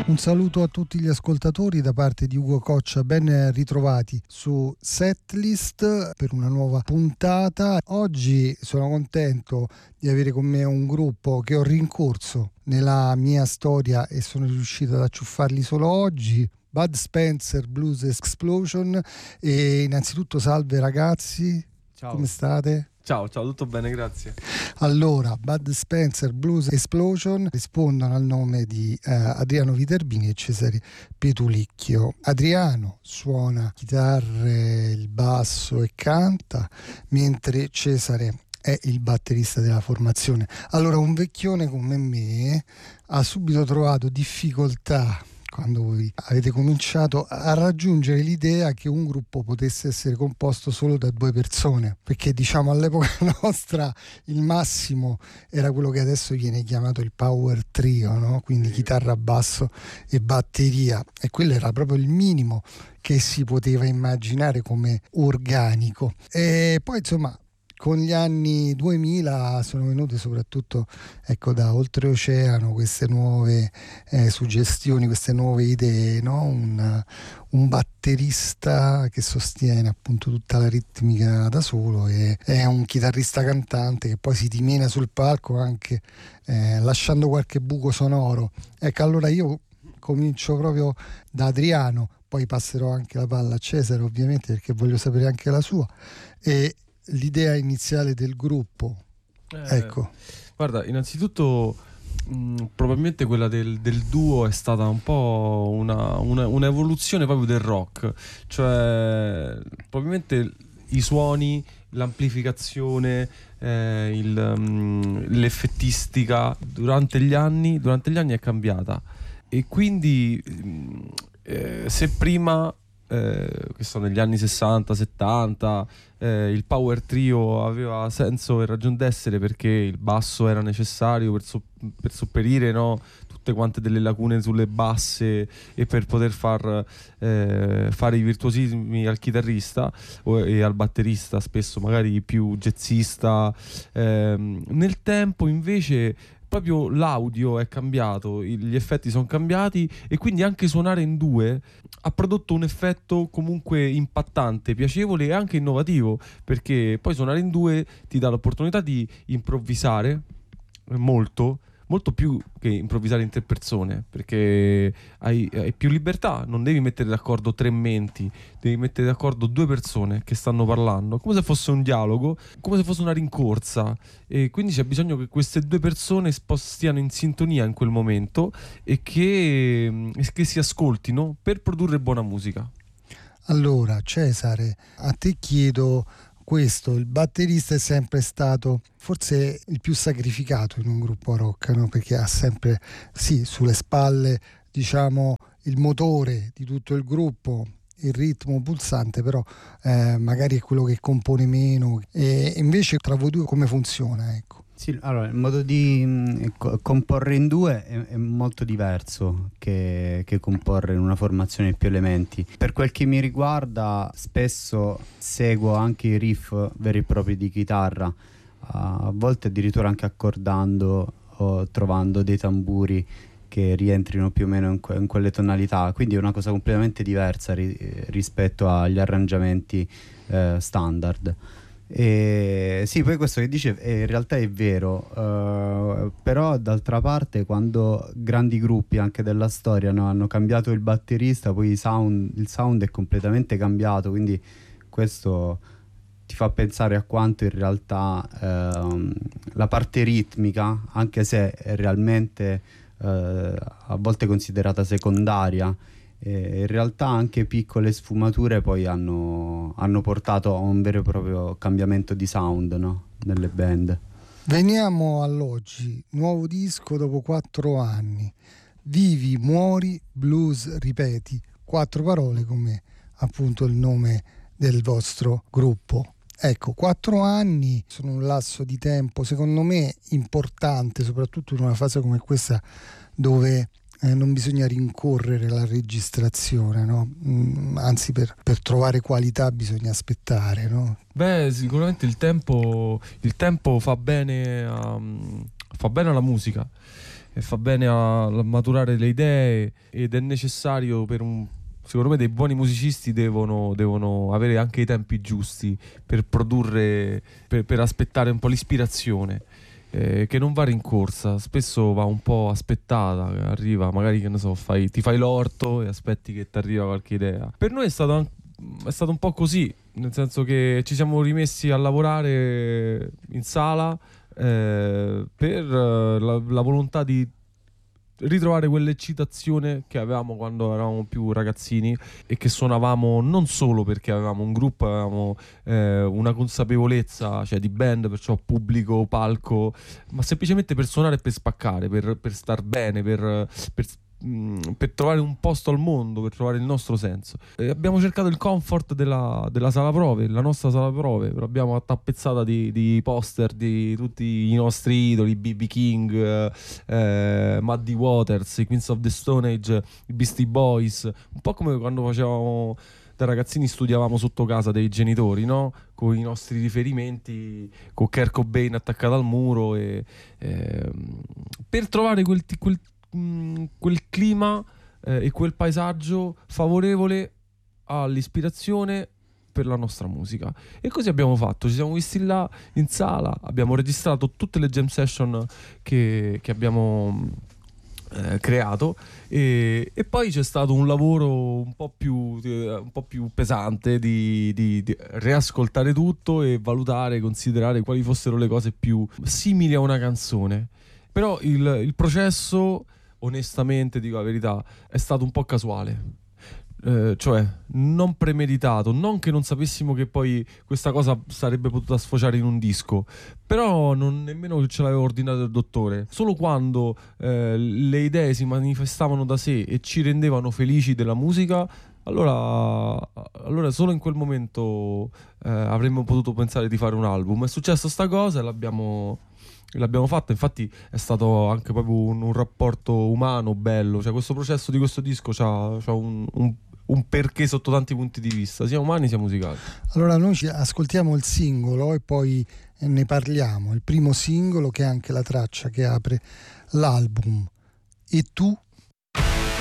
Un saluto a tutti gli ascoltatori da parte di Ugo Coccia, ben ritrovati su Setlist per una nuova puntata. Oggi sono contento di avere con me un gruppo che ho rincorso nella mia storia e sono riuscito ad acciuffarli solo oggi. Bud Spencer Blues Explosion. E innanzitutto salve ragazzi. Ciao. Come state? Ciao, tutto bene, grazie. Allora, Bud Spencer Blues Explosion rispondono al nome di Adriano Viterbini e Cesare Petulicchio. Adriano suona chitarre, il basso e canta, mentre Cesare è il batterista della formazione. Allora, un vecchione come me ha subito trovato difficoltà quando voi avete cominciato a raggiungere l'idea che un gruppo potesse essere composto solo da 2 persone, perché diciamo all'epoca nostra il massimo era quello che adesso viene chiamato il power trio, no? Quindi chitarra, basso e batteria, e quello era proprio il minimo che si poteva immaginare come organico. E poi insomma con gli anni 2000 sono venute soprattutto, ecco, da oltreoceano queste nuove suggestioni, queste nuove idee, no? Un batterista che sostiene appunto tutta la ritmica da solo e è un chitarrista cantante che poi si dimena sul palco anche lasciando qualche buco sonoro. Ecco, allora io comincio proprio da Adriano, poi passerò anche la palla a Cesare ovviamente perché voglio sapere anche la sua. E l'idea iniziale del gruppo, ecco. Guarda, innanzitutto probabilmente quella del duo è stata un po' un'evoluzione proprio del rock, cioè probabilmente i suoni, l'amplificazione, l'effettistica durante gli anni è cambiata, e quindi se prima che sono negli anni 60-70 il power trio aveva senso e ragion d'essere perché il basso era necessario per sopperire, no, tutte quante delle lacune sulle basse e per poter fare i virtuosismi al chitarrista e al batterista, spesso magari più jazzista. Nel tempo invece proprio l'audio è cambiato, gli effetti sono cambiati, e quindi anche suonare in 2 ha prodotto un effetto comunque impattante, piacevole e anche innovativo, perché poi suonare in 2 ti dà l'opportunità di improvvisare molto più che improvvisare in 3 persone, perché hai più libertà, non devi mettere d'accordo 3 menti, devi mettere d'accordo 2 persone che stanno parlando, come se fosse un dialogo, come se fosse una rincorsa, e quindi c'è bisogno che queste 2 persone stiano in sintonia in quel momento e che si ascoltino per produrre buona musica. Allora Cesare, a te chiedo questo: il batterista è sempre stato forse il più sacrificato in un gruppo rock, no? Perché ha sempre, sì, sulle spalle, diciamo, il motore di tutto il gruppo, il ritmo pulsante, però magari è quello che compone meno. E invece tra voi due come funziona, ecco? Sì, allora il modo di comporre in 2 è molto diverso che comporre in una formazione di più elementi. Per quel che mi riguarda, spesso seguo anche i riff veri e propri di chitarra, a volte addirittura anche accordando o trovando dei tamburi che rientrino più o meno in quelle tonalità, quindi è una cosa completamente diversa rispetto agli arrangiamenti standard. E sì, poi questo che dice in realtà è vero, però d'altra parte quando grandi gruppi anche della storia, no, hanno cambiato il batterista, poi il sound è completamente cambiato, quindi questo ti fa pensare a quanto in realtà la parte ritmica, anche se è realmente a volte considerata secondaria, in realtà anche piccole sfumature poi hanno portato a un vero e proprio cambiamento di sound, no? Nelle band. Veniamo all'oggi, nuovo disco dopo 4 anni. Vivi, muori, blues, ripeti. 4 parole come appunto il nome del vostro gruppo. Ecco, 4 anni sono un lasso di tempo secondo me importante, soprattutto in una fase come questa dove non bisogna rincorrere la registrazione, no? Anzi per trovare qualità bisogna aspettare, no? Beh, sicuramente il tempo fa bene alla musica. e fa bene a maturare le idee, ed è necessario secondo me dei buoni musicisti devono avere anche i tempi giusti per produrre, per aspettare un po' l'ispirazione, che non va rincorsa, spesso va un po' aspettata, arriva magari, che ne so, ti fai l'orto e aspetti che ti arriva qualche idea. Per noi è stato un po' così, nel senso che ci siamo rimessi a lavorare in sala per la volontà di ritrovare quell'eccitazione che avevamo quando eravamo più ragazzini, e che suonavamo non solo perché avevamo un gruppo, avevamo una consapevolezza, cioè, di band, perciò pubblico, palco, ma semplicemente per suonare e per spaccare, per star bene, per trovare un posto al mondo, per trovare il nostro senso. E abbiamo cercato il comfort della sala prove, la nostra sala prove, l'abbiamo tappezzata di poster di tutti i nostri idoli, B.B. King, Muddy Waters, i Queens of the Stone Age, i Beastie Boys, un po' come quando facevamo da ragazzini, studiavamo sotto casa dei genitori, no? Con i nostri riferimenti, con Kurt Cobain attaccato al muro, per trovare quel clima e quel paesaggio favorevole all'ispirazione per la nostra musica. E così abbiamo fatto, ci siamo visti là in sala, abbiamo registrato tutte le jam session che abbiamo creato, e poi c'è stato un lavoro un po' più pesante di riascoltare tutto e valutare, considerare quali fossero le cose più simili a una canzone. Però il processo, onestamente, dico la verità, è stato un po' casuale, cioè non premeditato, non che non sapessimo che poi questa cosa sarebbe potuta sfociare in un disco, però non nemmeno che ce l'aveva ordinato il dottore. Solo quando le idee si manifestavano da sé e ci rendevano felici della musica, allora solo in quel momento avremmo potuto pensare di fare un album. È successo sta cosa e l'abbiamo fatto. Infatti è stato anche proprio un rapporto umano bello, cioè questo processo di questo disco c'ha un perché sotto tanti punti di vista, sia umani sia musicali. Allora noi ci ascoltiamo il singolo e poi ne parliamo. Il primo singolo, che è anche la traccia che apre l'album, E tu